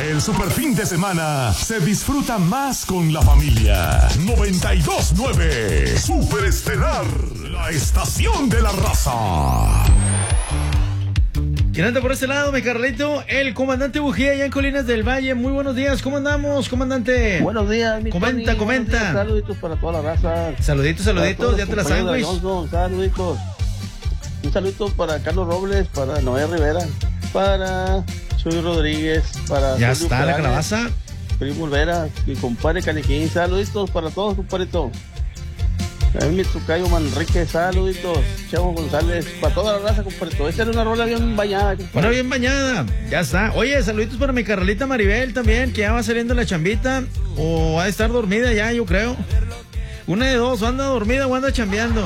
El super fin de semana se disfruta más con la familia. 92.9 Super Estelar, la estación de la raza. ¿Quién anda por este lado, mi Carlito? El comandante Bujía, allá en Colinas del Valle. Muy buenos días, ¿cómo andamos, comandante? Buenos días, mi Comenta. días, saluditos para toda la raza. Saluditos, ya te la sabes, güey. Saluditos. Un saludito para Carlos Robles, para Noé Rivera, para Chuy Rodríguez, para Ya Julio está la Perales, calabaza. Primo Olvera, mi compadre Caniquín. Saluditos para todos, compadrito. A mi tocayo Manrique, saluditos. Chavo González, para toda la raza, compadrito. Esta era una rola bien bañada, compadre. Una bien bañada, ya está. Oye, saluditos para mi Carlita Maribel también, que ya va saliendo la chambita. O va a estar dormida ya, yo creo. Una de dos, o anda dormida o anda chambeando.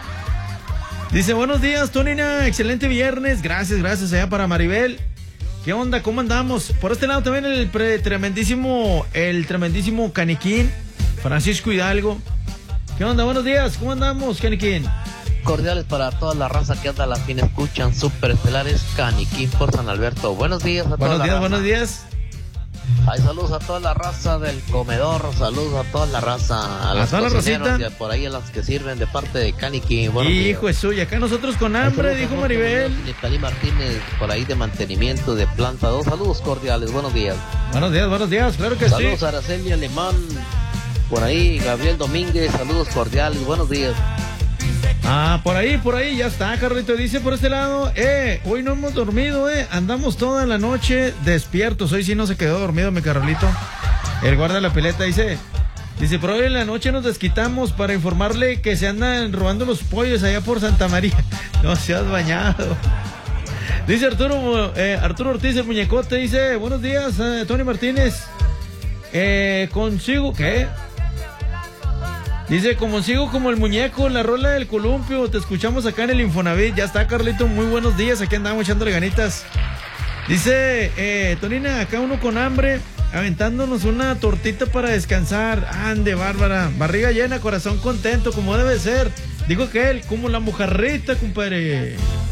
Dice, buenos días, Tonina, excelente viernes. Gracias allá para Maribel. ¿Qué onda? ¿Cómo andamos? Por este lado también el tremendísimo Caniquín, Francisco Hidalgo. ¿Qué onda? Buenos días, ¿cómo andamos, Caniquín? Cordiales para toda la raza que anda a la fin escuchan Super Estelares, Caniquín por San Alberto. Buenos días a toda la raza. Buenos días. Ay, saludos a toda la raza del comedor, saludos a toda la raza, a los cocineros y por ahí a las que sirven de parte de Caniquín. Hijo de suya, acá nosotros con hambre, dijo Maribel. Cali Martínez, por ahí de mantenimiento de planta 2, saludos cordiales, buenos días. Buenos días, claro que saludos sí. Saludos a Araceli Alemán, por ahí Gabriel Domínguez, saludos cordiales, buenos días. Por ahí, ya está, Carlito. Dice por este lado, hoy no hemos dormido, andamos toda la noche despiertos. Hoy sí no se quedó dormido, mi Carlito. El guarda de la pileta dice, pero hoy en la noche nos desquitamos para informarle que se andan robando los pollos allá por Santa María. No seas bañado. Dice Arturo Ortiz, el muñecote, dice, buenos días, Tony Martínez. Consigo, ¿qué? Dice, como sigo como el muñeco, la rola del columpio, te escuchamos acá en el Infonavit. Ya está, Carlito, muy buenos días, aquí andamos echándole ganitas. Dice, Tonina, acá uno con hambre, aventándonos una tortita para descansar. Ande, Bárbara, barriga llena, corazón contento, como debe ser. Dijo que él, como la mojarrita, compadre.